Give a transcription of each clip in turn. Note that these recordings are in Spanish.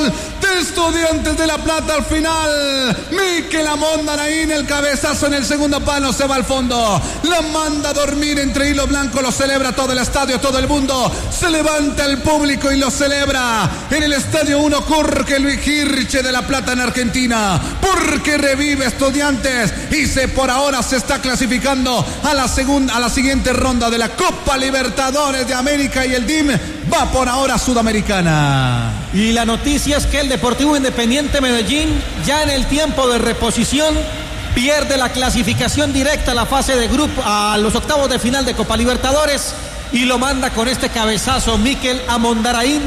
gol de Estudiantes de La Plata al final. Mikel Amondaraín, el cabezazo en el segundo palo, se va al fondo. La manda a dormir entre hilo blanco, lo celebra todo el estadio, todo el mundo. Se levanta el público y lo celebra. En el estadio 1 Jorge Luis Hirche de La Plata en Argentina. Porque revive Estudiantes y por ahora se está clasificando a la siguiente ronda de la Copa Libertadores de América y el DIM va por ahora a Sudamericana. Y la noticia es que el Deportivo Independiente Medellín, ya en el tiempo de reposición, pierde la clasificación directa a la fase de grupo, a los octavos de final de Copa Libertadores, y lo manda con este cabezazo Mikel Amondaraín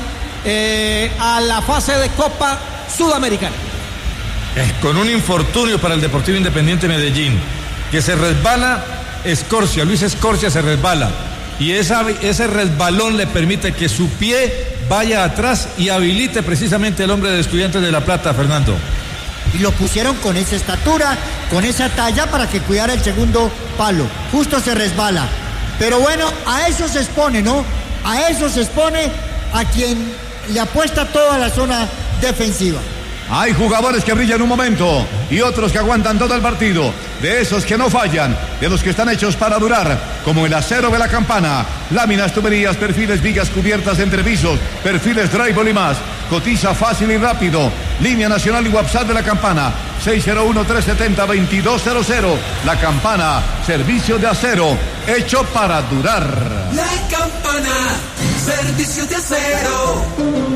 a la fase de Copa Sudamericana. Con un infortunio para el Deportivo Independiente Medellín, que se resbala Luis Escorcia se resbala, y ese resbalón le permite que su pie vaya atrás y habilite precisamente el hombre de Estudiantes de La Plata, Fernando. Y lo pusieron con esa estatura, con esa talla para que cuidara el segundo palo. Justo se resbala. Pero bueno, a eso se expone, ¿no? A eso se expone a quien le apuesta toda la zona defensiva. Hay jugadores que brillan un momento y otros que aguantan todo el partido. De esos que no fallan, de los que están hechos para durar, como el acero de la Campana. Láminas, tuberías, perfiles, vigas cubiertas entre pisos, perfiles drywall y más. Cotiza fácil y rápido. Línea nacional y WhatsApp de la Campana 601-370-2200. La Campana, servicio de acero hecho para durar. La Campana, servicio de acero.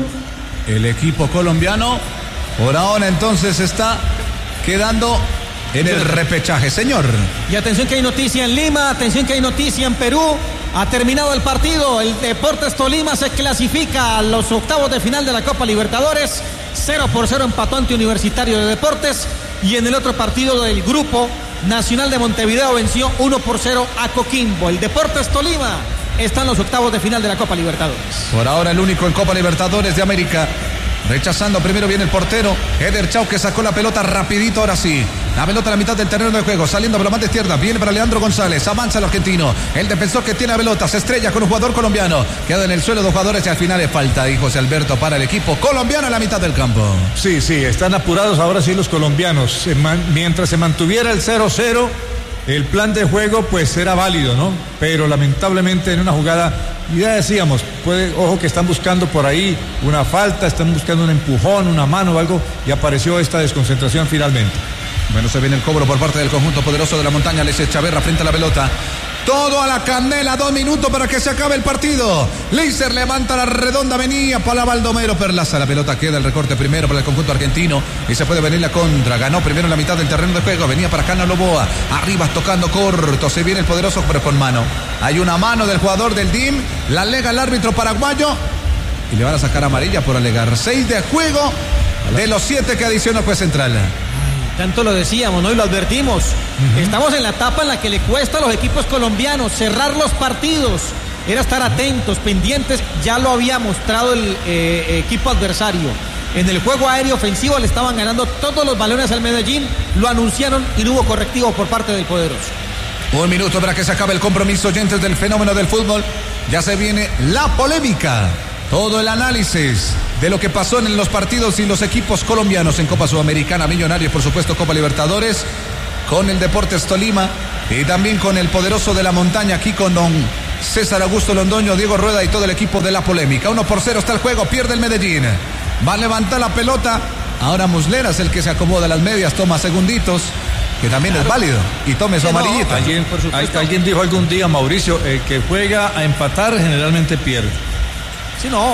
El equipo colombiano por ahora entonces está quedando en el repechaje, señor. Y atención que hay noticia en Lima, atención que hay noticia en Perú. Ha terminado el partido, el Deportes Tolima se clasifica a los octavos de final de la Copa Libertadores. 0-0 empató ante Universitario de Deportes. Y en el otro partido del grupo, Nacional de Montevideo venció 1-0 a Coquimbo. El Deportes Tolima está en los octavos de final de la Copa Libertadores. Por ahora el único en Copa Libertadores de América. Rechazando, primero viene el portero Eder Chau, que sacó la pelota rapidito, ahora sí. La pelota a la mitad del terreno de juego, saliendo por la banda izquierda, viene para Leandro González, avanza el argentino, el defensor que tiene la pelota, se estrella con un jugador colombiano, queda en el suelo dos jugadores y al final es falta, y José Alberto para el equipo colombiano a la mitad del campo. Sí, están apurados ahora sí los colombianos. Mientras se mantuviera el 0-0, el plan de juego pues era válido, ¿no? Pero lamentablemente en una jugada, ya decíamos, ojo que están buscando por ahí una falta, están buscando un empujón, una mano o algo, y apareció esta desconcentración finalmente. Bueno, se viene el cobro por parte del conjunto poderoso de la montaña. Leiser Chaverra frente a la pelota. Todo a la candela, 2 minutos para que se acabe el partido. Leiser levanta la redonda, venía para Baldomero Perlaza. La pelota queda, el recorte primero para el conjunto argentino y se puede venir la contra. Ganó primero en la mitad del terreno de juego. Venía para Cano Loboa. Arriba tocando corto. Se viene el poderoso, pero con mano. Hay una mano del jugador del DIM. La alega el árbitro paraguayo y le van a sacar amarilla por alegar. 6 de juego de los 7 que adicionó juez central. Tanto lo decíamos, ¿no? Y lo advertimos. Estamos en la etapa en la que le cuesta a los equipos colombianos cerrar los partidos. Era estar atentos, pendientes. Ya lo había mostrado el equipo adversario. En el juego aéreo ofensivo le estaban ganando todos los balones al Medellín. Lo anunciaron y no hubo correctivo por parte del poderoso. 1 minuto para que se acabe el compromiso, oyentes del fenómeno del fútbol. Ya se viene la polémica. Todo el análisis de lo que pasó en los partidos y los equipos colombianos en Copa Sudamericana, Millonarios, por supuesto, Copa Libertadores, con el Deportes Tolima y también con el poderoso de la montaña, aquí con don César Augusto Londoño, Diego Rueda y todo el equipo de la polémica. 1-0 está el juego, pierde el Medellín. Va a levantar la pelota. Ahora Muslera es el que se acomoda a las medias, toma segunditos, que también es válido, y tome su amarillita. Alguien dijo algún día, Mauricio, el que juega a empatar generalmente pierde. Sí, no,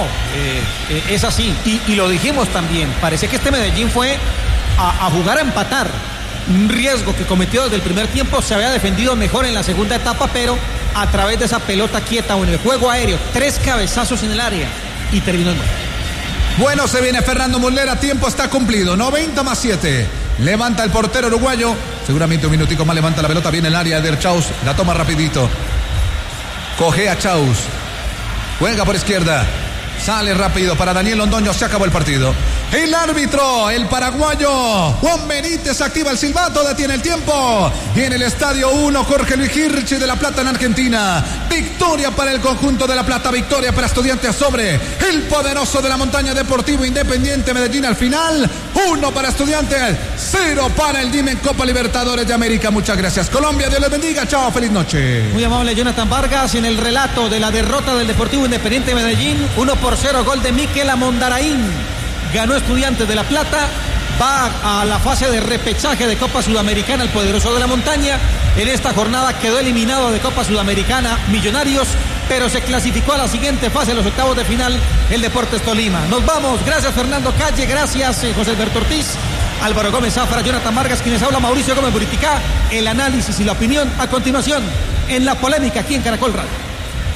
es así. Y lo dijimos también. Parece que este Medellín fue a jugar a empatar. Un riesgo que cometió desde el primer tiempo. Se había defendido mejor en la segunda etapa, pero a través de esa pelota quieta o en el juego aéreo, 3 cabezazos en el área y terminó en gol. Bueno, se viene Fernando Muslera, tiempo está cumplido, 90+7. Levanta el portero uruguayo, seguramente un minutico más levanta la pelota, viene el área de Chaus, la toma rapidito. Coge a Chaus. Juega por izquierda. Sale rápido para Daniel Londoño, se acabó el partido. El árbitro, el paraguayo Juan Benítez, activa el silbato, detiene el tiempo. Y en el Estadio 1, Jorge Luis Hirchi de La Plata en Argentina. Victoria para el conjunto de La Plata, victoria para Estudiantes sobre el poderoso de la montaña, Deportivo Independiente Medellín al final. 1 para Estudiantes, 0 para el DIM en Copa Libertadores de América. Muchas gracias, Colombia, Dios les bendiga, chao, feliz noche. Muy amable Jonathan Vargas en el relato de la derrota del Deportivo Independiente Medellín. 1-0, gol de Miquel Amondaraín. Ganó Estudiantes de La Plata, va a la fase de repechaje de Copa Sudamericana, el poderoso de la montaña. En esta jornada quedó eliminado de Copa Sudamericana Millonarios, pero se clasificó a la siguiente fase, los octavos de final, el Deportes Tolima. Nos vamos, gracias Fernando Calle, gracias José Alberto Ortiz, Álvaro Gómez Zafra, Jonathan Vargas, quienes habla Mauricio Gómez Buriticá. El análisis y la opinión a continuación en La Polémica aquí en Caracol Radio.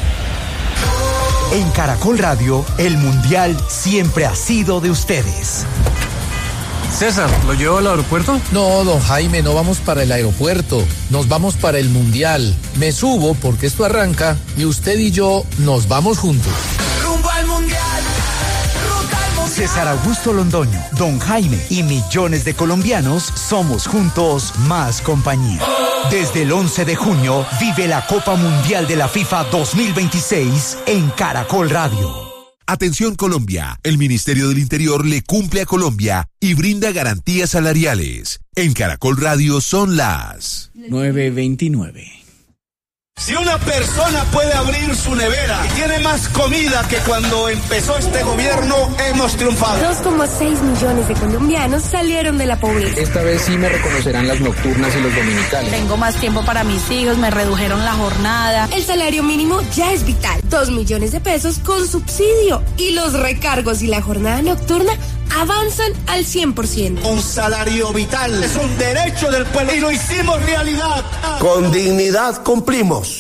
En Caracol Radio, el Mundial siempre ha sido de ustedes. César, ¿lo llevo al aeropuerto? No, don Jaime, no vamos para el aeropuerto, nos vamos para el Mundial. Me subo porque esto arranca y usted y yo nos vamos juntos. Rumbo al Mundial. César Augusto Londoño, don Jaime y millones de colombianos somos juntos más compañía. Desde el 11 de junio vive la Copa Mundial de la FIFA 2026 en Caracol Radio. Atención Colombia, el Ministerio del Interior le cumple a Colombia y brinda garantías salariales. En Caracol Radio son las 9:29. Si una persona puede abrir su nevera y tiene más comida que cuando empezó este gobierno, hemos triunfado. 2,6 millones de colombianos salieron de la pobreza. Esta vez sí me reconocerán las nocturnas y los dominicales. Tengo más tiempo para mis hijos, me redujeron la jornada. El salario mínimo ya es vital. 2 millones de pesos con subsidio. Y los recargos y la jornada nocturna avanzan al 100%. Un salario vital es un derecho del pueblo y lo hicimos realidad. Con dignidad cumplimos.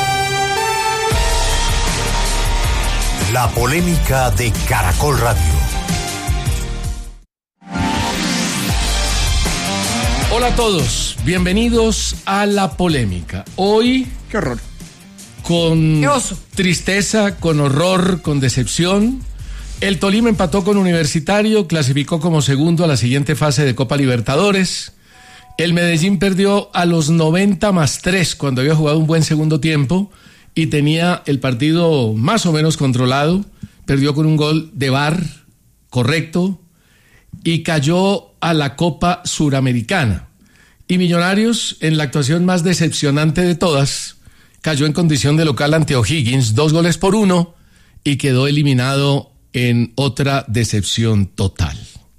La Polémica de Caracol Radio. Hola a todos, bienvenidos a La Polémica. Hoy, qué horror, con tristeza, con horror, con decepción, el Tolima empató con Universitario, clasificó como segundo a la siguiente fase de Copa Libertadores. El Medellín perdió a los 90+3 cuando había jugado un buen segundo tiempo y tenía el partido más o menos controlado. Perdió con un gol de VAR correcto y cayó a la Copa Suramericana. Y Millonarios, en la actuación más decepcionante de todas, cayó en condición de local ante O'Higgins, 2-1 y quedó eliminado en otra decepción total.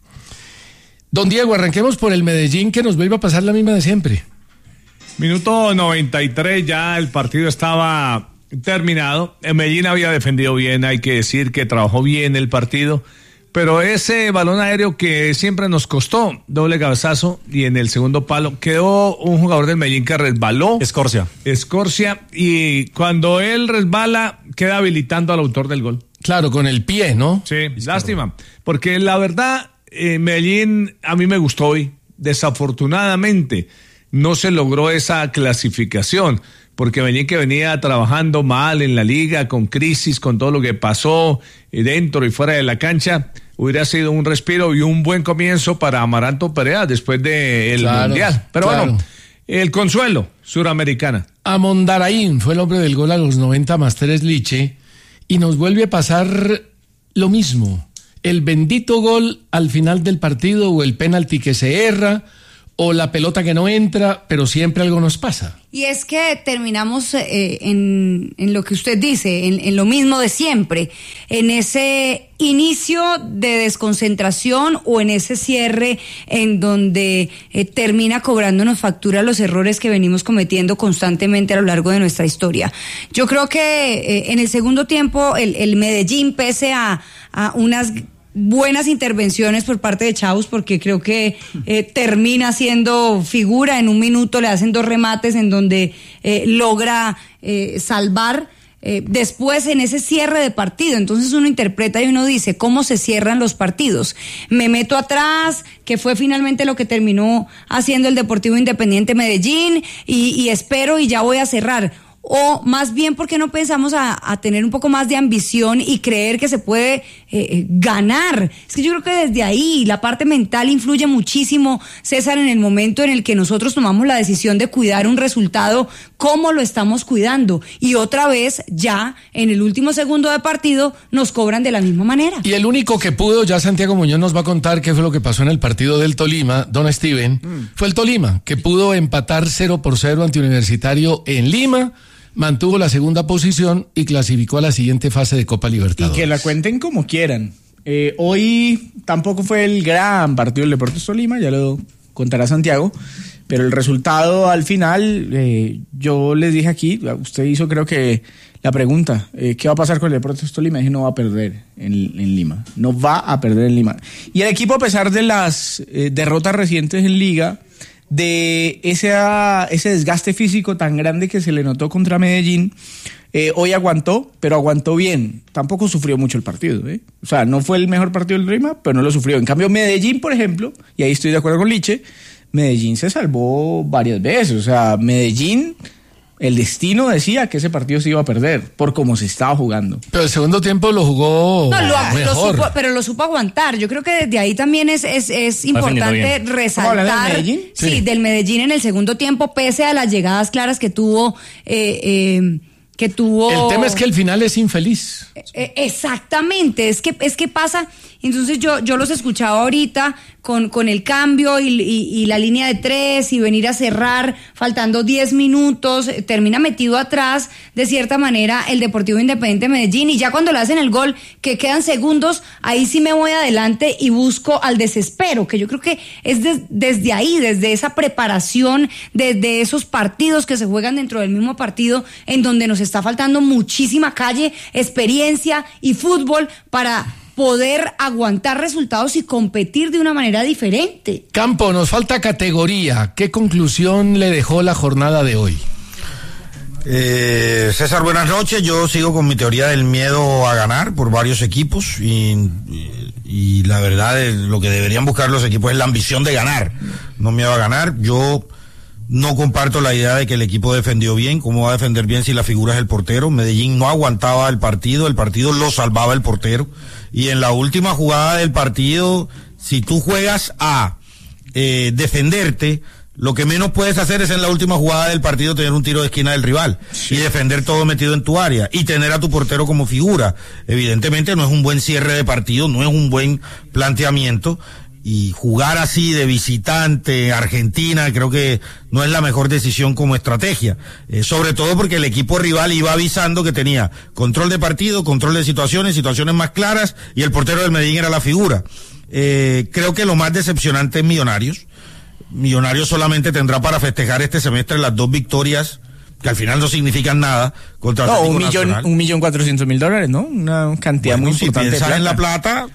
Don Diego, arranquemos por el Medellín, que nos vuelve a pasar la misma de siempre. Minuto 93, ya el partido estaba terminado. El Medellín había defendido bien, hay que decir que trabajó bien el partido, pero ese balón aéreo que siempre nos costó, doble cabezazo, y en el segundo palo quedó un jugador del Medellín que resbaló. Escorcia, y cuando él resbala, queda habilitando al autor del gol. Claro, con el pie, ¿no? Sí, lástima, porque la verdad, Medellín a mí me gustó hoy. Desafortunadamente no se logró esa clasificación, porque Medellín, que venía trabajando mal en la liga, con crisis, con todo lo que pasó dentro y fuera de la cancha, hubiera sido un respiro y un buen comienzo para Amaranto Perea después del Mundial. Pero bueno, el consuelo, Suramericana. Amondaraín fue el hombre del gol a los 90+3 Liche, y nos vuelve a pasar lo mismo. El bendito gol al final del partido, o el penalti que se erra, o la pelota que no entra, pero siempre algo nos pasa. Y es que terminamos en lo que usted dice, en lo mismo de siempre, en ese inicio de desconcentración o en ese cierre en donde termina cobrándonos factura los errores que venimos cometiendo constantemente a lo largo de nuestra historia. Yo creo que en el segundo tiempo el Medellín, pese a unas buenas intervenciones por parte de Chavos, porque creo que termina siendo figura. En un minuto le hacen 2 remates en donde logra salvar. Después, en ese cierre de partido, entonces uno interpreta y uno dice cómo se cierran los partidos. Me meto atrás, que fue finalmente lo que terminó haciendo el Deportivo Independiente Medellín, y espero y ya voy a cerrar. O más bien, ¿por qué no pensamos a tener un poco más de ambición y creer que se puede ganar? Es que yo creo que desde ahí la parte mental influye muchísimo, César, en el momento en el que nosotros tomamos la decisión de cuidar un resultado, cómo lo estamos cuidando. Y otra vez, ya en el último segundo de partido, nos cobran de la misma manera. Y el único que pudo, ya Santiago Muñoz nos va a contar qué fue lo que pasó en el partido del Tolima, don Steven, fue el Tolima, que pudo empatar 0-0 ante Universitario en Lima, mantuvo la segunda posición y clasificó a la siguiente fase de Copa Libertadores. Y que la cuenten como quieran. Hoy tampoco fue el gran partido del Deportes Tolima, ya lo contará Santiago, pero el resultado al final, yo les dije aquí, usted hizo creo que la pregunta, ¿qué va a pasar con el Deportes Tolima? Dije, no va a perder en Lima, no va a perder en Lima. Y el equipo, a pesar de las derrotas recientes en Liga, de ese desgaste físico tan grande que se le notó contra Medellín, hoy aguantó, pero aguantó bien. Tampoco sufrió mucho el partido, O sea, no fue el mejor partido del Tolima, pero no lo sufrió. En cambio, Medellín, por ejemplo, y ahí estoy de acuerdo con Liche, Medellín se salvó varias veces. O sea, Medellín, el destino decía que ese partido se iba a perder por cómo se estaba jugando. Pero el segundo tiempo lo jugó mejor. Pero lo supo aguantar. Yo creo que desde ahí también es importante resaltar. ¿Del Medellín? Sí, del Medellín en el segundo tiempo, pese a las llegadas claras que tuvo. El tema es que el final es infeliz. Exactamente, es que pasa. Entonces yo los escuchaba ahorita con el cambio y la línea de 3 y venir a cerrar faltando 10 minutos, termina metido atrás de cierta manera el Deportivo Independiente Medellín, y ya cuando le hacen el gol, que quedan segundos, ahí sí me voy adelante y busco al desespero, que yo creo que es desde ahí, desde esa preparación, desde esos partidos que se juegan dentro del mismo partido, en donde nos está faltando muchísima calle, experiencia y fútbol para poder aguantar resultados y competir de una manera diferente. Campo, nos falta categoría. ¿Qué conclusión le dejó la jornada de hoy? César, buenas noches. Yo sigo con mi teoría del miedo a ganar por varios equipos y la verdad lo que deberían buscar los equipos es la ambición de ganar, no miedo a ganar. Yo no comparto la idea de que el equipo defendió bien. ¿Cómo va a defender bien si la figura es el portero? Medellín no aguantaba el partido lo salvaba el portero. Y en la última jugada del partido, si tú juegas a defenderte, lo que menos puedes hacer es en la última jugada del partido tener un tiro de esquina del rival y defender todo metido en tu área y tener a tu portero como figura. Evidentemente no es un buen cierre de partido, no es un buen planteamiento. Y jugar así de visitante Argentina creo que no es la mejor decisión como estrategia, sobre todo porque el equipo rival iba avisando que tenía control de partido, control de situaciones más claras, y el portero del Medellín era la figura. Creo que lo más decepcionante es Millonarios. Millonarios solamente tendrá para festejar este semestre las 2 victorias que al final no significan nada contra Atlético Nacional. $1.400.000, ¿no? Una cantidad muy importante. Si piensas en la plata,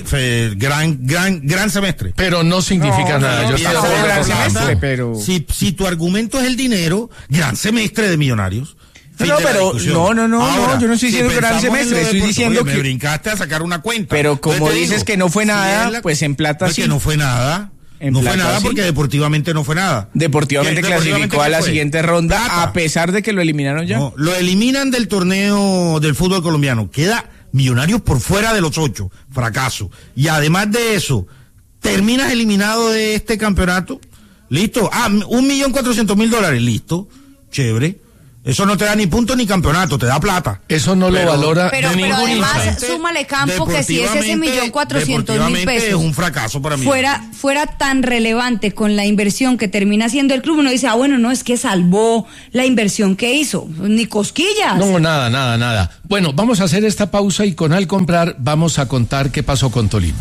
gran semestre. Pero no significa nada. Yo estoy de gran semestre, pero si tu argumento es el dinero, gran semestre de Millonarios. No, yo no estoy diciendo gran semestre, estoy diciendo que me brincaste a sacar una cuenta. Pero como dices que no fue nada, pues en plata sí. Que no fue nada. No fue nada porque deportivamente no fue nada. Deportivamente clasificó a la siguiente ronda a pesar de que lo eliminaron ya. No, lo eliminan del torneo del fútbol colombiano. Queda Millonarios por fuera de los 8. Fracaso. Y además de eso, terminas eliminado de este campeonato. Listo. $1.400.000. Listo. Chévere. Eso no te da ni punto ni campeonato, te da plata. Eso no lo valora pero además, súmale, Campo, que si es ese $1.400.000 es un fracaso para mí. Fuera tan relevante con la inversión que termina haciendo el club, uno dice, bueno, no, es que salvó la inversión que hizo, ni cosquillas. No, nada. Bueno, vamos a hacer esta pausa y con Al Comprar vamos a contar qué pasó con Tolima.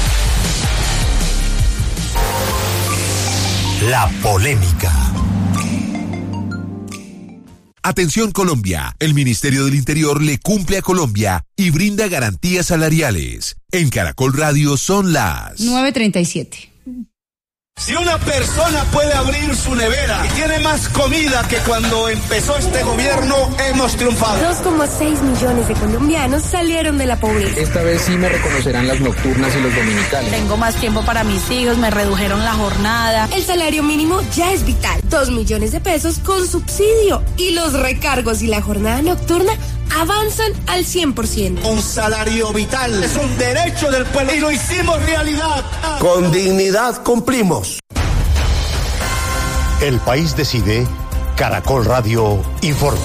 La polémica. Atención Colombia, el Ministerio del Interior le cumple a Colombia y brinda garantías salariales. En Caracol Radio son las 9:37. Si una persona puede abrir su nevera y tiene más comida que cuando empezó este gobierno, hemos triunfado. 2,6 millones de colombianos salieron de la pobreza. Esta vez sí me reconocerán las nocturnas y los dominicales. Tengo más tiempo para mis hijos, me redujeron la jornada. El salario mínimo ya es vital. 2 millones de pesos con subsidio. Y los recargos y la jornada nocturna avanzan al 100%. Un salario vital es un derecho del pueblo y lo hicimos realidad. Con dignidad cumplimos. El país decide. Caracol Radio informa.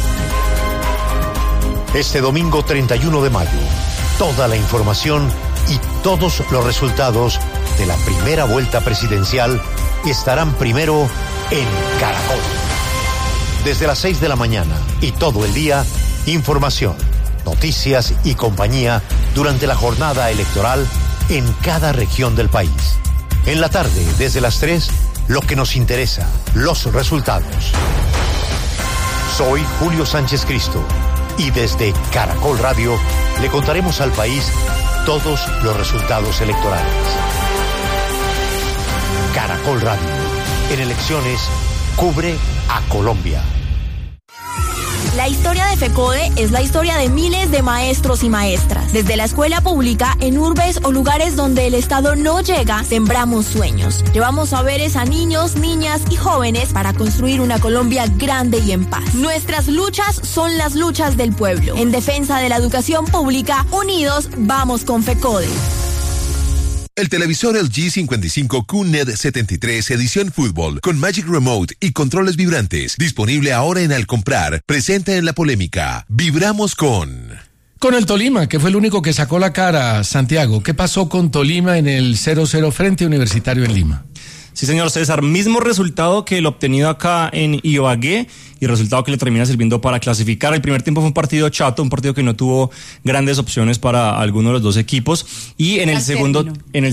Este domingo 31 de mayo, toda la información y todos los resultados de la primera vuelta presidencial estarán primero en Caracol. Desde las 6 de la mañana y todo el día, información, noticias y compañía durante la jornada electoral en cada región del país. En la tarde, desde las 3, lo que nos interesa, los resultados. Soy Julio Sánchez Cristo y desde Caracol Radio le contaremos al país todos los resultados electorales. Caracol Radio, en elecciones, cubre a Colombia. La historia de FECODE es la historia de miles de maestros y maestras. Desde la escuela pública, en urbes o lugares donde el Estado no llega, sembramos sueños. Llevamos saberes a niños, niñas y jóvenes para construir una Colombia grande y en paz. Nuestras luchas son las luchas del pueblo. En defensa de la educación pública, unidos vamos con FECODE. El televisor LG 55Q LED 73 edición fútbol con Magic Remote y controles vibrantes, disponible ahora en Al Comprar, presenta en la polémica. Vibramos con el Tolima, que fue el único que sacó la cara. Santiago, ¿qué pasó con Tolima en el 0-0 frente a Universitario en Lima? Sí, señor César, mismo resultado que el obtenido acá en Ibagué y resultado que le termina sirviendo para clasificar. El primer tiempo fue un partido chato, un partido que no tuvo grandes opciones para alguno de los dos equipos y en el segundo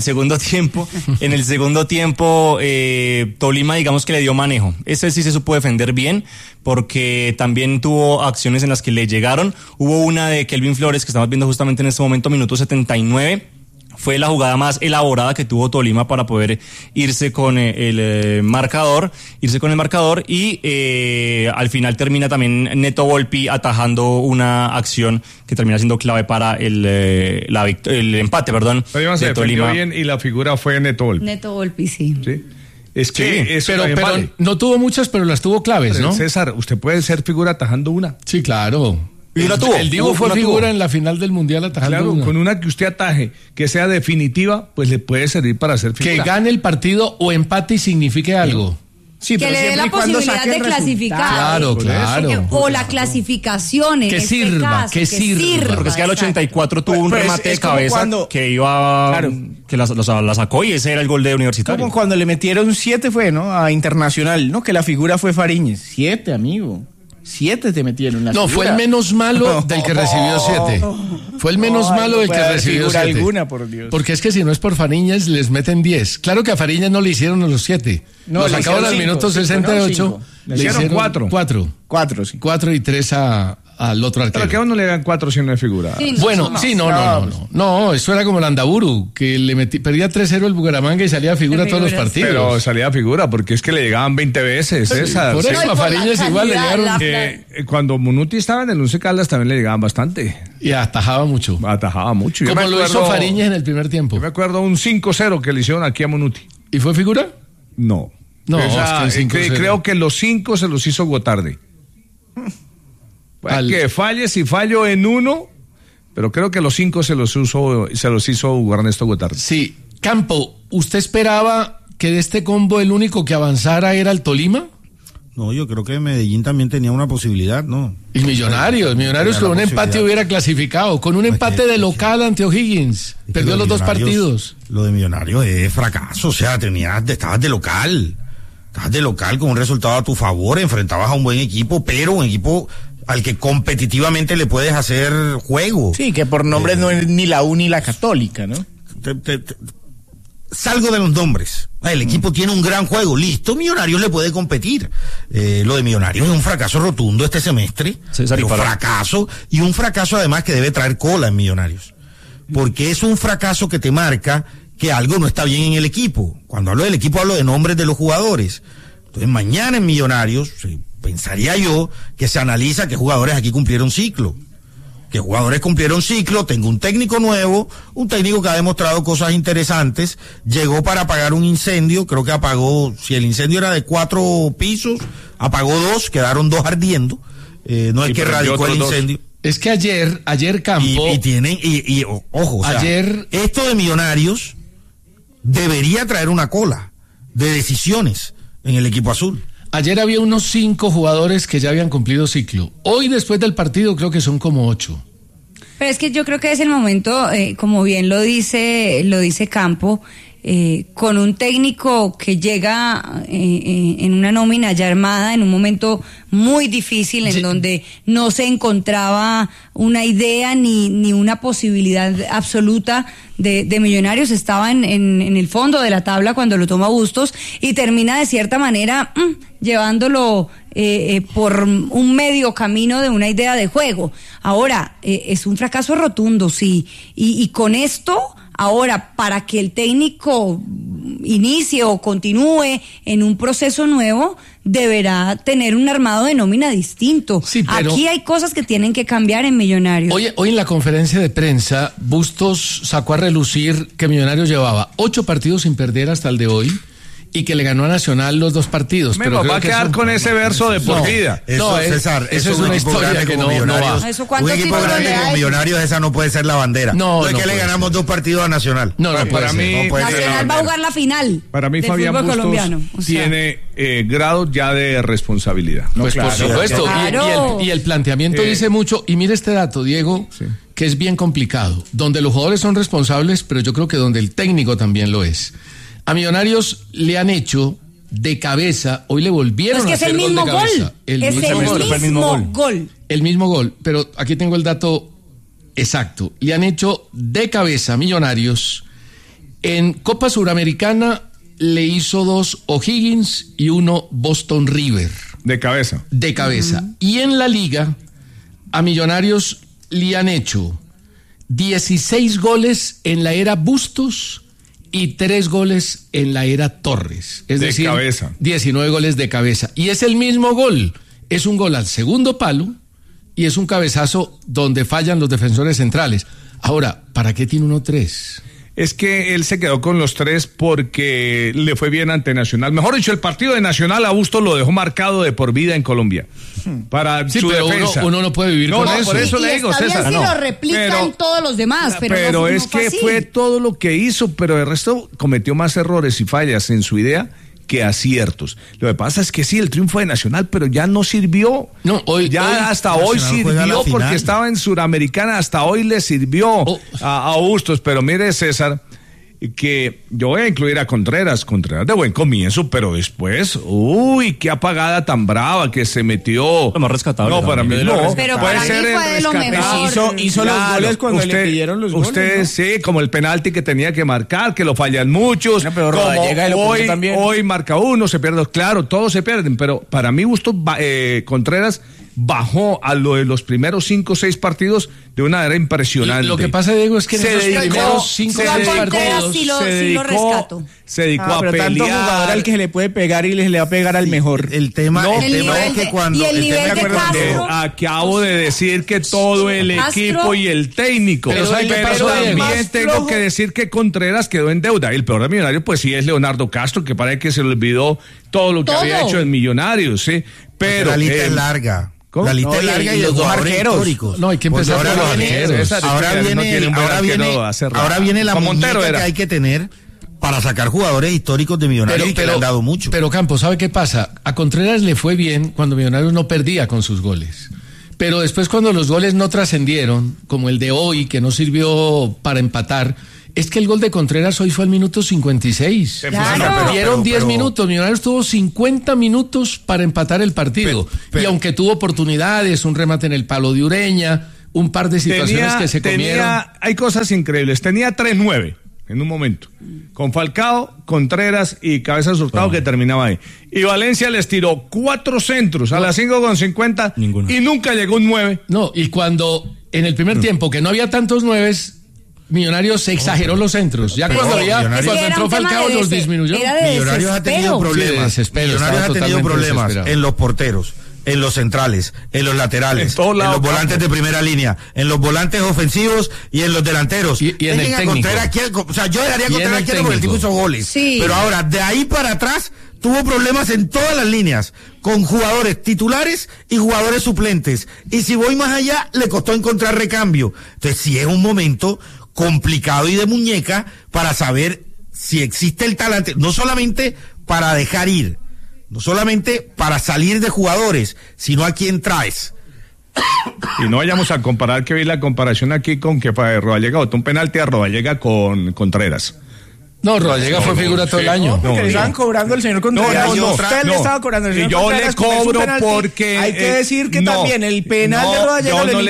tiempo Tolima digamos que le dio manejo. Ese sí se supo defender bien porque también tuvo acciones en las que le llegaron. Hubo una de Kelvin Flores que estamos viendo justamente en este momento, minuto 79. Fue la jugada más elaborada que tuvo Tolima para poder irse con el marcador y al final termina también Neto Volpi atajando una acción que termina siendo clave para el empate, Tolima se defendió bien y la figura fue Neto Volpi. Neto Volpi, sí. Es que sí, pero no tuvo muchas, pero las tuvo claves, ¿no? César, usted puede ser figura atajando una. Sí, claro. Y la tuvo. El Divo fue figura en la final del Mundial atajando claro, una. Con una que usted ataje, que sea definitiva, pues le puede servir para ser figura. Que gane el partido o empate y signifique algo. Sí, que le dé la posibilidad de clasificar. Claro. O la clasificación en que este sirva, caso. que sirva. Porque es que al 84 tuvo un remate de cabeza que iba, que la sacó y ese era el gol de Universitario. Como cuando le metieron 7 fue, ¿no? A Internacional, ¿no? Que la figura fue Fariñez. 7, amigo. 7 te metieron. No, fue el menos malo del que recibió 7. Fue el menos malo del que recibió 7. Alguna, por Dios. Porque es que si no es por Fariñas, les meten 10. Claro que a Fariñas no le hicieron los 7. No, lo sacaron al minuto 68. Le hicieron 4. 4, sí. 4 y 3 al otro arquero. Pero que a uno le dan 4 si no es figura. Sí, no, eso era como el Andaburu, que perdía 3-0 el Bucaramanga y salía a figura todos los partidos. Pero salía a figura porque es que le llegaban 20 veces, César. Por eso a Fariñas igual le llegaron. Cuando Munuti estaba en el Once Caldas también le llegaban bastante. Y atajaba mucho. Como lo hizo Fariñas en el primer tiempo. Yo me acuerdo un 5-0 que le hicieron aquí a Munuti. ¿Y fue figura? No. Creo que los 5 se los hizo Gotarde. Que falle si fallo en uno, pero creo que los 5 se los hizo Ernesto Gotarde. Sí. Campo, ¿usted esperaba que de este combo el único que avanzara era el Tolima? No, yo creo que Medellín también tenía una posibilidad, ¿no? Y Millonarios con un empate hubiera clasificado, con un empate de local ante O'Higgins. Perdió los 2 partidos. Lo de Millonarios es fracaso, o sea, estabas de local. Estabas de local con un resultado a tu favor, enfrentabas a un buen equipo, pero un equipo al que competitivamente le puedes hacer juego. Sí, que por nombre no es ni la U ni la Católica, ¿no? Salgo de los nombres. El equipo tiene un gran juego, listo, Millonarios le puede competir. Lo de Millonarios es un fracaso rotundo este semestre, fracaso, y un fracaso además que debe traer cola en Millonarios. Porque es un fracaso que te marca que algo no está bien en el equipo. Cuando hablo del equipo hablo de nombres de los jugadores. Entonces mañana en Millonarios, pensaría yo que se analiza qué jugadores aquí cumplieron ciclo. Que jugadores cumplieron ciclo, tengo un técnico nuevo, un técnico que ha demostrado cosas interesantes, llegó para apagar un incendio, creo que apagó, si el incendio era de 4 pisos, apagó 2, quedaron 2 ardiendo, no es que erradicó el incendio. Es que ayer Campo... Ojo, o sea, ayer esto de Millonarios debería traer una cola de decisiones en el equipo azul. Ayer había unos 5 jugadores que ya habían cumplido ciclo. Hoy, después del partido, creo que son como 8. Pero es que yo creo que es el momento, como bien lo dice Campo, con un técnico que llega en una nómina ya armada, en un momento muy difícil, en donde no se encontraba una idea ni una posibilidad absoluta de Millonarios. Estaba en el fondo de la tabla cuando lo toma Bustos y termina de cierta manera llevándolo por un medio camino de una idea de juego. Ahora, es un fracaso rotundo, sí, y con esto... Ahora, para que el técnico inicie o continúe en un proceso nuevo, deberá tener un armado de nómina distinto. Sí, pero aquí hay cosas que tienen que cambiar en Millonarios. Hoy en la conferencia de prensa, Bustos sacó a relucir que Millonarios llevaba 8 partidos sin perder hasta el de hoy y que le ganó a Nacional los 2 partidos. Pero va a quedar con ese verso de por vida. César, eso es una historia que no va. ¿Eso un equipo grande como Millonarios, esa no puede ser la bandera. No es que le ganamos 2 partidos a Nacional. No, para mí Nacional va a jugar la final. Para mí Fabián Bustos colombiano. Tiene grado ya de responsabilidad. Pues claro, por supuesto. Claro. Y el planteamiento dice mucho. Y mire este dato, Diego, que es bien complicado. Donde los jugadores son responsables, pero yo creo que donde el técnico también lo es. A Millonarios le han hecho de cabeza, hoy le volvieron a hacer gol de cabeza. Es el mismo gol. El mismo gol, pero aquí tengo el dato exacto. Le han hecho de cabeza a Millonarios. En Copa Suramericana le hizo 2 O'Higgins y 1 Boston River. De cabeza. De cabeza. Y en la liga, a Millonarios le han hecho 16 goles en la era Bustos y 3 goles en la era Torres. Es decir, cabeza. 19 goles de cabeza. Y es el mismo gol. Es un gol al segundo palo y es un cabezazo donde fallan los defensores centrales. Ahora, ¿para qué tiene 1-3? Es que él se quedó con los 3 porque le fue bien ante Nacional. Mejor dicho, el partido de Nacional a Bustos lo dejó marcado de por vida en Colombia. Para su defensa. Uno no puede vivir con eso. Por eso le digo, César. Bien si lo replican todos los demás, pero es que fue todo lo que hizo, pero el resto cometió más errores y fallas en su idea que aciertos. Lo que pasa es que sí, el triunfo de Nacional, pero ya no sirvió. Hasta hoy sirvió porque estaba en Suramericana, hasta hoy le sirvió a Bustos. Pero mire, César, que yo voy a incluir a Contreras de buen comienzo, pero después, qué apagada tan brava que se metió. Lo más rescatable. No, para mí no. Pero puede para ser mí fue de lo mejor. Hizo los goles cuando le pidieron los goles. Usted sí, como el penalti que tenía que marcar, que lo fallan muchos. No, pero Rodallega hoy marca uno, se pierde, claro, todos se pierden, pero para mí Bustos Contreras bajó a lo de los primeros 5 o 6 partidos de una manera impresionante. Lo que pasa, Diego, es que en esos primeros 5 o 6 partidos se dedicó a pelear. Tanto jugador al que se le puede pegar y le va a pegar al mejor. El tema es que cuando... Y el nivel de Castro... Acabo de decir que todo el equipo y el técnico. Pero también tengo que decir que Contreras quedó en deuda. El peor de Millonarios, pues sí, es Leonardo Castro, que parece que se le olvidó todo lo que había hecho en Millonarios, ¿sí? Pero la lista es larga. ¿Cómo? La lista es larga y los 2 arqueros históricos. No, hay que empezar por los arqueros. Ahora viene la muñeca que hay que tener para sacar jugadores históricos de Millonarios que le han dado mucho. Pero Campos, ¿sabe qué pasa? A Contreras le fue bien cuando Millonarios no perdía con sus goles. Pero después cuando los goles no trascendieron, como el de hoy, que no sirvió para empatar, es que el gol de Contreras hoy fue al minuto 56. Claro. Dieron 10 minutos. Millonarios tuvo 50 minutos para empatar el partido. Y aunque tuvo oportunidades, un remate en el palo de Ureña, un par de situaciones que se comieron. Hay cosas increíbles. Tenía 3-9 en un momento. Con Falcao, Contreras y Cabezas Hurtado que terminaba ahí. Y Valencia les tiró 4 centros a las 5:50 y nunca llegó un 9. No, y cuando en el primer tiempo, que no había tantos 9, Millonarios exageró los centros. Ya cuando entró Falcao los disminuyó. Millonarios ha tenido problemas. Millonarios ha tenido problemas en los porteros, en los centrales, en los laterales, en los volantes de primera línea, en los volantes ofensivos y en los delanteros. Y en el técnico. O sea, yo dejaría Contreras aquí porque el tipo hizo goles. Sí. Pero ahora, de ahí para atrás, tuvo problemas en todas las líneas, con jugadores titulares y jugadores suplentes. Y si voy más allá, le costó encontrar recambio. Entonces, sí es un momento complicado y de muñeca para saber si existe el talante, no solamente para dejar ir, no solamente para salir de jugadores, sino a quién traes. Y no vayamos a comparar, que vi la comparación aquí con que Rodallega botó un penalti a Rodallega con Contreras. No, Rodallega fue figura todo el año. Porque le estaban cobrando el señor Contreras. Usted le estaba cobrando el señor Contreras. Y yo le cobro porque... Hay que decir que también el penal de Rodallega yo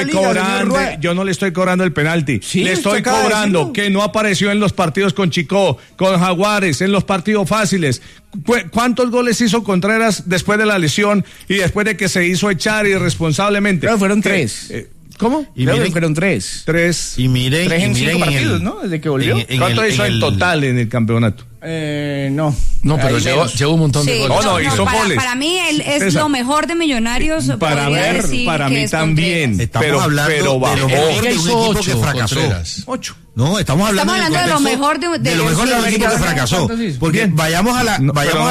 no le estoy cobrando el penalti. Sí, le estoy cobrando que no apareció en los partidos con Chicó, con Jaguares, en los partidos fáciles. ¿Cuántos goles hizo Contreras después de la lesión y después de que se hizo echar irresponsablemente? Pero fueron 3. ¿Cómo? Y miren, fueron 3. Y miren, 3 en 5 partidos, ¿no? Desde que volvió. ¿Cuánto hizo en total en el campeonato? No, pero lleva un montón de goles. Hizo goles. Para mí él es lo mejor de Millonarios. Para mí también. Estamos hablando de lo mejor de un equipo que fracasó. 8. No, estamos hablando de lo mejor de un equipo que fracasó. Porque vayamos a la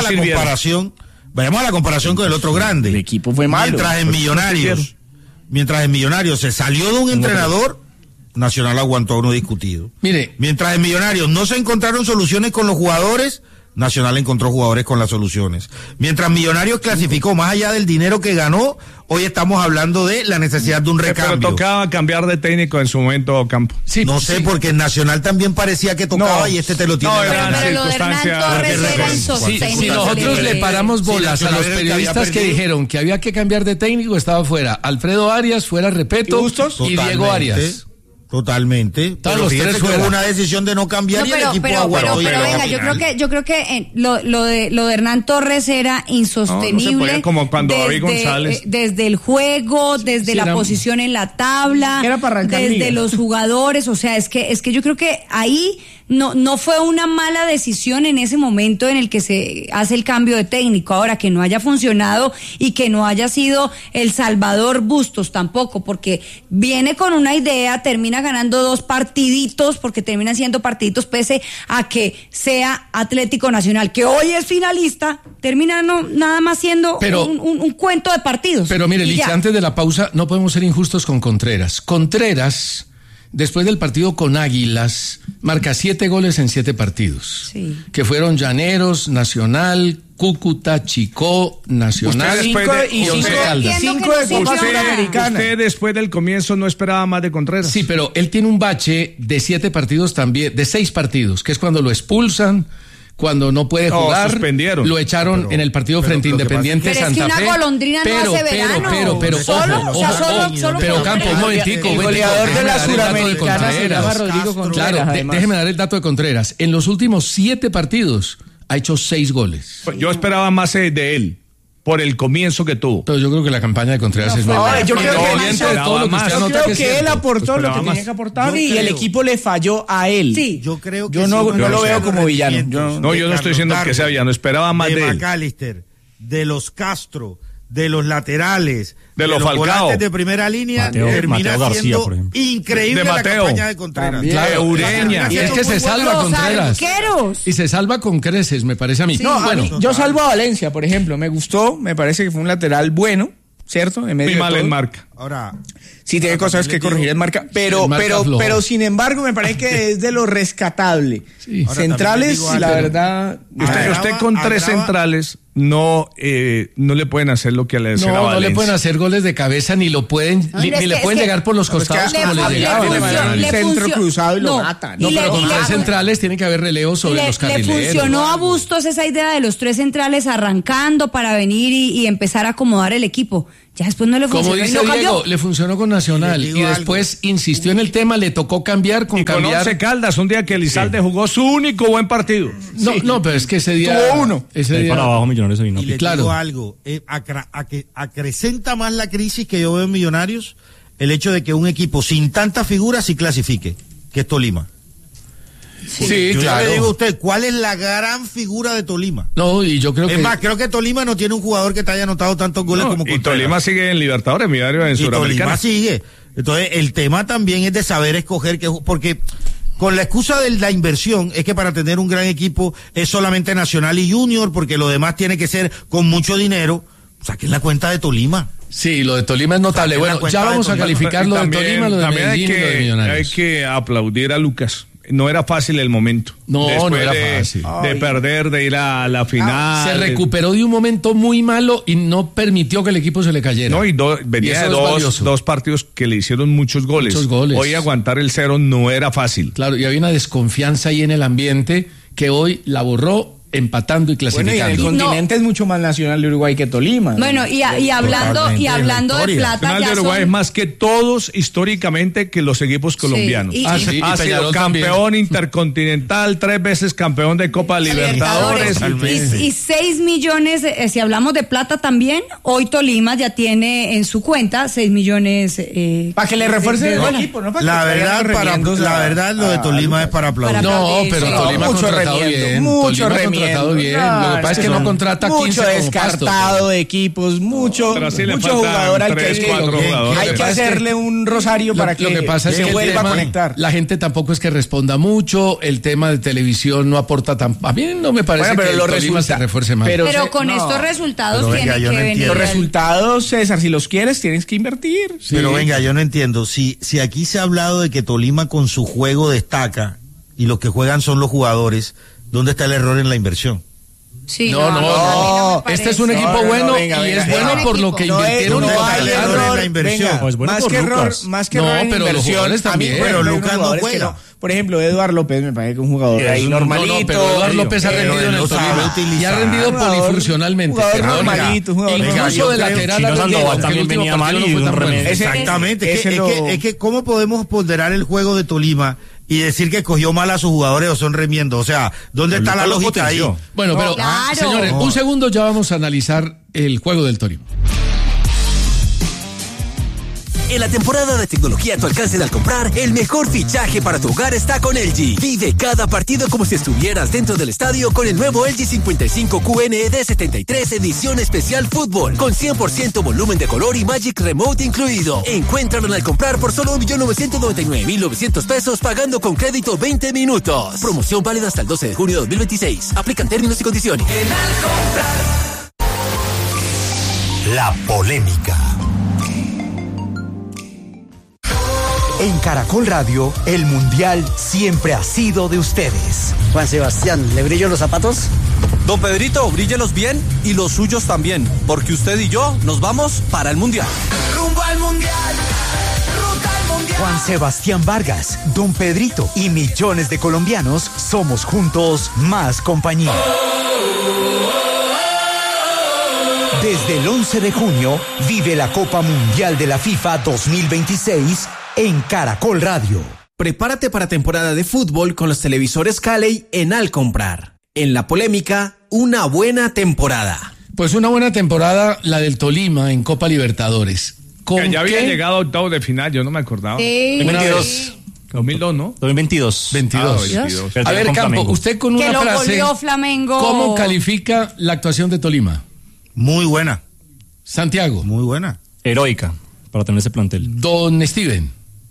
comparación con el otro grande. El equipo fue malo. Mientras en Millonarios se salió de un entrenador, Nacional aguantó a uno discutido. Mire, mientras en Millonarios no se encontraron soluciones con los jugadores, Nacional encontró jugadores con las soluciones. Mientras Millonarios clasificó más allá del dinero que ganó, hoy estamos hablando de la necesidad de un recambio. Pero tocaba cambiar de técnico en su momento, Campo. Sí, no sé, porque en Nacional también parecía que tocaba y este te lo tiene. Pero lo de Hernán Torres era insostenible. Si nosotros le paramos bolas a los periodistas que dijeron que había que cambiar de técnico, estaba fuera Alfredo Arias, fuera Repeto y Diego Arias. Totalmente. Pero fíjate que hubo una decisión de no cambiar y el equipo aguantó. Pero venga, yo creo que lo de Hernán Torres era insostenible. No como cuando David González. Desde el juego, desde la posición en la tabla, desde los jugadores, o sea, es que yo creo que ahí no fue una mala decisión en ese momento en el que se hace el cambio de técnico. Ahora, que no haya funcionado y que no haya sido el Salvador Bustos tampoco, porque viene con una idea, termina ganando 2 partiditos, porque terminan siendo partiditos pese a que sea Atlético Nacional, que hoy es finalista, termina nada más siendo un cuento de partidos. Pero mire, Licha, antes de la pausa, no podemos ser injustos con Contreras. Contreras, después del partido con Águilas, marca 7 goles en 7 partidos. Sí. Que fueron Llaneros, Nacional, Cúcuta, Chicó, Nacional y 5 de Copa Sudamericana. Usted después del comienzo no esperaba más de Contreras. Sí, pero él tiene un bache de 7 partidos también, de 6 partidos, que es cuando lo expulsan, cuando no puede jugar, suspendieron. Lo echaron en el partido frente a Independiente Santa Fe. Pero es que una golondrina no hace verano. Pero Campo, un momentico. El goleador de la Suramericana se llama Rodrigo Contreras. Claro, déjeme dar el dato de Contreras. En los últimos 7 partidos ha hecho 6 goles. Yo esperaba más de él, por el comienzo que tuvo. Pero yo creo que la campaña de Contreras es buena. Yo creo que él aportó lo que tenía que aportar y el equipo le falló a él. Sí. Yo creo que yo no lo veo como villano. Yo no estoy diciendo que sea villano, esperaba más de él. McAllister, de los Castro, de los laterales, de los Falcao, volantes de primera línea, termina siendo increíble la campaña de Contreras. La Ureña. Y es que se salva Contreras. Y se salva con creces, me parece a mí. Yo salvo a Valencia, por ejemplo. Me gustó, me parece que fue un lateral bueno, ¿cierto? En medio muy mal de todo. en marca. Ahora, sí tiene cosas que corregir en marca, pero sin embargo me parece que es de lo rescatable. Sí. Centrales, la verdad. Usted con 3 centrales no le pueden hacer lo que le decía a Valencia. No le pueden hacer goles de cabeza, ni lo pueden, ni le pueden llegar por los costados como le llegaban. El centro cruzado y lo matan. No, pero con 3 centrales tiene que haber relevo sobre los carrileros. Le funcionó a Bustos esa idea de los 3 centrales arrancando para venir y empezar a acomodar el equipo. Ya después no le funcionó. Como dice Diego, le funcionó con Nacional y después insistió en el tema, le tocó cambiar con cambiar. Con Once Caldas, un día que Elizalde jugó su único buen partido. No, pero es que ese día tuvo uno. Ese día para abajo Millonarios vino. Y le digo algo, acrecenta más la crisis que yo veo en Millonarios el hecho de que un equipo sin tanta figura sí clasifique. que es Tolima. Sí, yo claro. le digo a usted, ¿cuál es la gran figura de Tolima? No, y yo creo Es más, creo que Tolima no tiene un jugador que te haya anotado tantos goles como Y Contreras. Tolima sigue en Libertadores, Millonario en Y Tolima Suramericana. sigue. Entonces, el tema también es de saber escoger, porque con la excusa de la inversión es que para tener un gran equipo es solamente Nacional y Junior, porque lo demás tiene que ser con mucho dinero. Saquen la cuenta de Tolima. Sí, lo de Tolima es notable. Bueno, ya vamos a calificar lo de Tolima, lo de Medellín y lo de Millonarios. Hay que aplaudir a Lucas. No era fácil el momento. No, Después no era fácil. De perder, de ir a la final. Se recuperó de un momento muy malo y no permitió que el equipo se le cayera. No, y venía de dos partidos que le hicieron muchos goles. Hoy aguantar el 0 no era fácil. Claro, y había una desconfianza ahí en el ambiente que hoy la borró empatando y clasificando. Bueno, y en el continente es mucho más Nacional de Uruguay que Tolima. Bueno, y hablando de plata, Nacional de Uruguay es más que todos históricamente que los equipos colombianos. y Ha sido campeón intercontinental, 3 veces campeón de Copa Libertadores. Y 6 millones, si hablamos de plata también, hoy Tolima ya tiene en su cuenta 6 millones. Para que le refuerce el equipo, ¿no? La verdad, lo de Tolima es para aplaudir. No, pero Tolima ha contratado bien. Mucho bien. Lo que pasa es que no contrata 15 mucho descartado de equipos, mucho jugador al que hay que hacerle un rosario para que vuelva a conectar. La gente tampoco es que responda mucho, el tema de televisión no aporta tan. A mí no me parece que el Tolima se refuerce más. Pero con estos resultados tiene que venir. Los resultados, César, si los quieres, tienes que invertir. Sí. Pero venga, yo no entiendo. Si aquí se ha hablado de que Tolima con su juego destaca y los que juegan son los jugadores, ¿dónde está el error en la inversión? Sí, no. Este es un equipo bueno venga, y es bueno por lo que invirtieron. No hay error en la inversión. Más que error en inversión también. Pero Lucas no juega. Por ejemplo, Eduardo López me parece que es un jugador ahí normalito. No, pero Eduardo López ha rendido en el Tolima y ha rendido polifuncionalmente. Incluso de lateral ha rendido, también venía mal y un remedio. Exactamente. Es que ¿cómo podemos ponderar el juego de Tolima y decir que cogió mal a sus jugadores o son remiendos? O sea, ¿dónde está la lógica ahí? Bueno, pero señores, un segundo, ya vamos a analizar el juego del Tolima. En la temporada de tecnología a tu alcance al comprar, el mejor fichaje para tu hogar está con LG. Vive cada partido como si estuvieras dentro del estadio con el nuevo LG 55 QNED 73 edición especial fútbol, con 100% volumen de color y Magic Remote incluido. Encuéntralo al comprar por solo 1.999.900 pesos pagando con crédito 20 minutos. Promoción válida hasta el 12 de junio de 2026. Aplican términos y condiciones. La polémica. En Caracol Radio, el Mundial siempre ha sido de ustedes. Juan Sebastián, ¿le brillo los zapatos? Don Pedrito, bríllelos bien y los suyos también, porque usted y yo nos vamos para el Mundial. Rumbo al Mundial. Ruta al Mundial. Juan Sebastián Vargas, Don Pedrito y millones de colombianos somos juntos más compañía. Desde el 11 de junio, vive la Copa Mundial de la FIFA 2026 en Caracol Radio. Prepárate para temporada de fútbol con los televisores Cali en Al Comprar. En la polémica, una buena temporada. Pues una buena temporada la del Tolima en Copa Libertadores. Que ya había llegado a octavos de final, yo no me acordaba. 2022. 2002, ¿no? 2022. 22. A ver, Campo, usted con una frase, Flamengo. ¿cómo califica la actuación de Tolima? Muy buena. Santiago. Muy buena. Heroica, para tener ese plantel. Don Steven.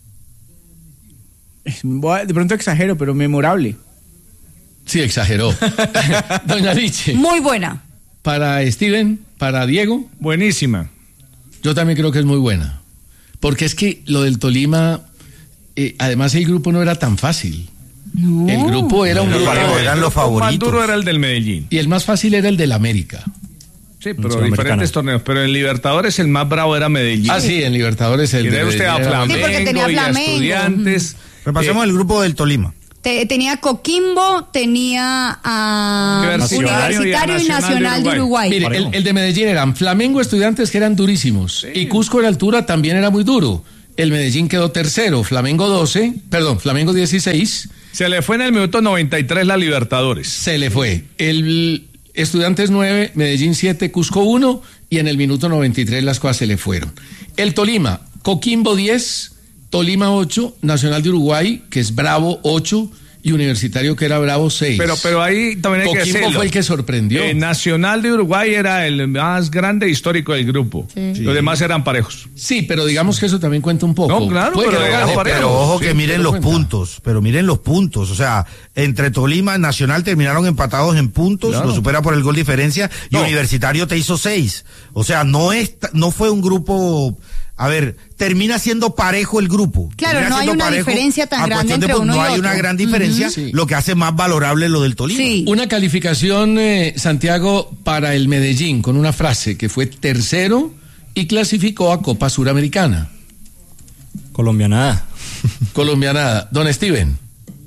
De pronto exagero, pero memorable. Sí, exageró. Doña Liche. Muy buena. Para Steven, para Diego. Buenísima. Yo también creo que es muy buena. Porque es que lo del Tolima, además el grupo no era tan fácil. No. El grupo era un grupo. Eran los favoritos. El más duro era el del Medellín. Y el más fácil era el del América. Sí, pero diferentes torneos. Pero en Libertadores el más bravo era Medellín. Ah, sí, en Libertadores el de usted a Flamengo, sí, porque tenía y a Flamengo. Estudiantes. Repasemos el grupo del Tolima. Tenía Coquimbo, tenía a Universitario y Nacional de Uruguay. Mire, el de Medellín eran Flamengo, Estudiantes, que eran durísimos. Sí. Y Cusco en altura también era muy duro. El Medellín quedó tercero, Flamengo 16. Se le fue en el minuto 93 la Libertadores. Se le fue. El Estudiantes 9, Medellín 7, Cusco 1, y en el minuto 93 las cosas se le fueron. El Tolima, Coquimbo 10, Tolima 8, Nacional de Uruguay, que es bravo, 8, y Universitario, que era bravo, 6. Pero ahí también hay que decirlo. Coquimbo fue el que sorprendió. Nacional de Uruguay era el más grande histórico del grupo. Sí. Los demás eran parejos. Sí, pero digamos que eso también cuenta un poco. No, claro, pero ojo que miren los puntos. Pero miren los puntos. O sea, entre Tolima y Nacional terminaron empatados en puntos. Claro. Lo supera por el gol diferencia. Y Universitario te hizo 6. O sea, no fue un grupo... A ver, termina siendo parejo el grupo. Claro, no hay una diferencia tan grande entre uno y otro. No hay una gran diferencia, lo que hace más valorable lo del Tolima. Sí. Una calificación, Santiago, para el Medellín, con una frase que fue tercero y clasificó a Copa Suramericana. Colombianada. Colombianada. Don Steven.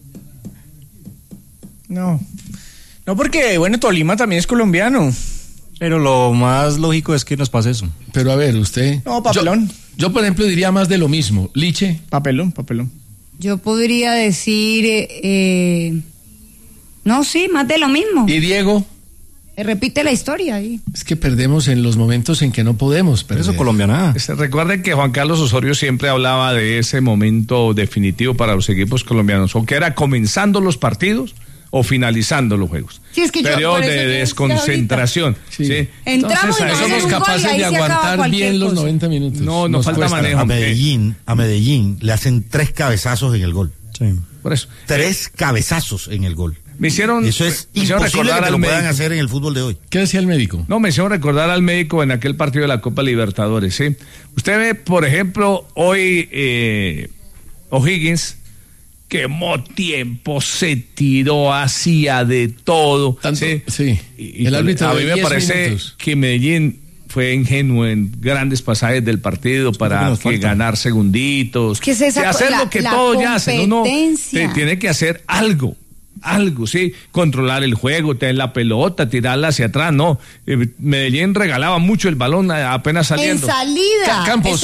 No, porque, bueno, Tolima también es colombiano. Pero lo más lógico es que nos pase eso. Pero a ver, usted... No, papelón. Yo por ejemplo, diría más de lo mismo. Liche. Papelón. Yo podría decir... no, sí, más de lo mismo. ¿Y Diego? Repite la historia ahí. Es que perdemos en los momentos en que no podemos perder. Eso, colombiana. Recuerden que Juan Carlos Osorio siempre hablaba de ese momento definitivo para los equipos colombianos, o que era comenzando los partidos o finalizando los juegos. Sí, es que periodo de desconcentración. Sí. Entramos y somos capaces de aguantar bien los 90 minutos. No, nos falta manejo. A Medellín le hacen 3 cabezazos en el gol. Sí. Por eso. 3 cabezazos en el gol. Eso es imposible que lo puedan hacer en el fútbol de hoy. ¿Qué decía el médico? No, me hicieron recordar al médico en aquel partido de la Copa Libertadores, ¿sí? Usted ve, por ejemplo, hoy O'Higgins, quemó tiempo, se tiró, hacía de todo. Sí. Y el árbitro, a mí me parece que Medellín fue ingenuo en grandes pasajes del partido para ganar segunditos. ¿Qué es esa hacer lo que todos ya hacen. Uno tiene que hacer algo, sí, controlar el juego, tener la pelota, tirarla hacia atrás, no. Medellín regalaba mucho el balón apenas saliendo. En salida. Campos,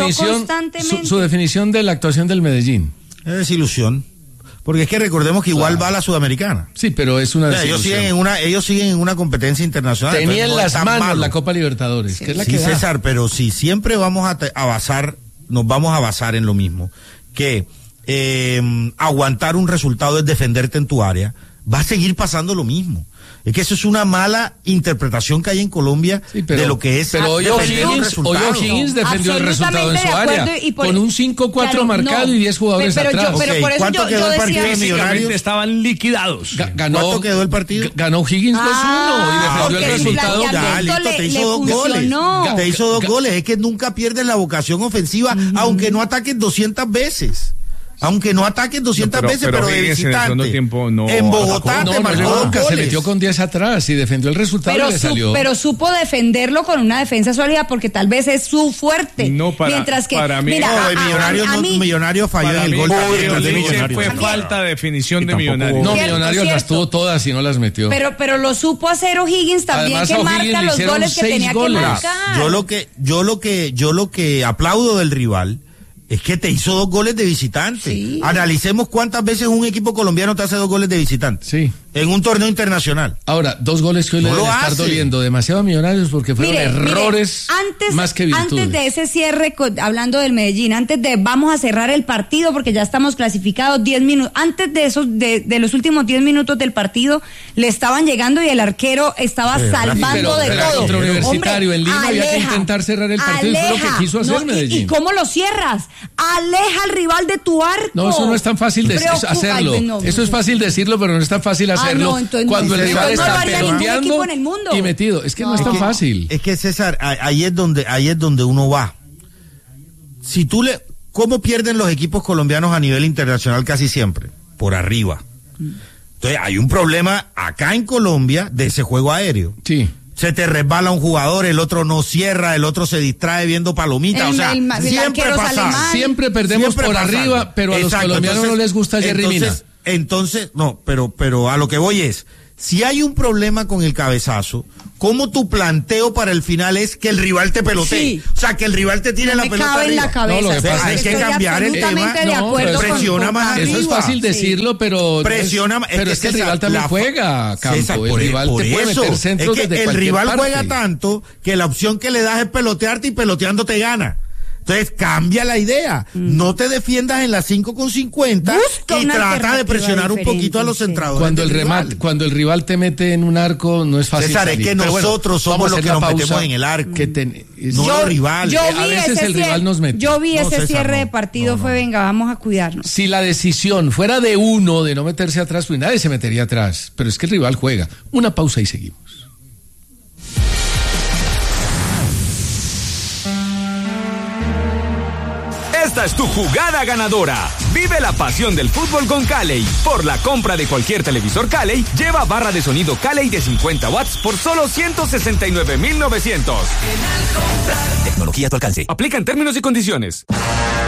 su definición de la actuación del Medellín. Es desilusión. Porque es que recordemos que igual va a la Sudamericana. Sí, pero es una desilusión. Ellos siguen en una competencia internacional. Tenían en las manos la Copa Libertadores. Sí, que es la que da. César, pero si siempre vamos nos vamos a basar en lo mismo, que aguantar un resultado es defenderte en tu área, va a seguir pasando lo mismo. Es que eso es una mala interpretación que hay en Colombia de lo que es. Pero hoy O'Higgins defendió el resultado en su área con un 5-4 marcado y 10 jugadores atrás. ¿Cuánto quedó el partido de Millonarios? Estaban liquidados. ¿Cuánto quedó el partido? Ganó O'Higgins 2-1 y defendió el resultado. Ya, listo, te hizo 2 goles. Te hizo 2 goles. Es que nunca pierdes la vocación ofensiva, aunque no ataques 200 veces. Aunque no ataquen 200 veces, pero de visitante. En Bogotá te marcó nunca se metió con 10 atrás y defendió el resultado y le salió. Pero supo defenderlo con una defensa sólida porque tal vez es su fuerte. Mientras que para mí, Millonario falló en el gol. Fue falta de definición de Millonarios. No, Millonarios las tuvo todas y no las metió. Pero lo supo hacer O'Higgins también. Además, que marca los goles que tenía que marcar. Yo lo que aplaudo del rival es que te hizo 2 goles de visitante. Sí. Analicemos cuántas veces un equipo colombiano te hace 2 goles de visitante. Sí. En un torneo internacional. Ahora, 2 goles que hoy le deben estar doliendo demasiado a Millonarios porque fueron errores más que virtudes. Antes de ese cierre, hablando del Medellín, antes de vamos a cerrar el partido porque ya estamos clasificados 10 minutos. Antes de esos, de los últimos 10 minutos del partido, le estaban llegando y el arquero estaba salvando de todo. Contra Universitario en Lima había que intentar cerrar el partido y fue lo que quiso hacer Medellín. ¿Y cómo lo cierras? Aleja al rival de tu arco. No, eso no es tan fácil hacerlo. Eso es fácil decirlo, pero no es tan fácil hacerlo cuando el rival está peloteando y metido. Es que no es tan fácil. Es que César, ahí es donde uno va. ¿Cómo pierden los equipos colombianos a nivel internacional casi siempre? Por arriba. Entonces hay un problema acá en Colombia de ese juego aéreo. Sí. Se te resbala un jugador, el otro no cierra, el otro se distrae viendo palomitas, siempre pasa. Siempre perdemos por arriba, pero a los colombianos no les gusta Jerry Mina. Entonces, pero a lo que voy es, si hay un problema con el cabezazo, ¿cómo tu planteo para el final es que el rival te pelotee? Sí. O sea, que el rival te tire la pelota arriba. La cabeza. No, lo que pasa hay que cambiar el tema. Presiona más arriba. Eso es fácil decirlo, pero presiona más. Pero es que el rival también juega, Campo. El rival te puede meter centros desde cualquier parte. El rival juega tanto que la opción que le das es pelotearte y peloteando te gana. Entonces cambia la idea. No te defiendas en las 5,50 y trata de presionar un poquito a los centradores. Cuando el rival te mete en un arco, no es fácil. César, salir. es que nosotros somos los que nos metemos en el arco. No los rivales. A veces el rival nos mete. Yo vi ese cierre de partido, fue venga, vamos a cuidarnos. Si la decisión fuera de uno de no meterse atrás, pues nadie se metería atrás. Pero es que el rival juega. Una pausa y seguimos. Esta es tu jugada ganadora. Vive la pasión del fútbol con Calley. Por la compra de cualquier televisor Calley, lleva barra de sonido Calley de 50 watts por solo 169,900. Tecnología a tu alcance. Aplican términos y condiciones.